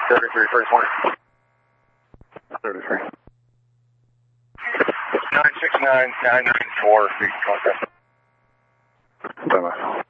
33, first one. 33. 969, 994, feet, contact. Bye-bye.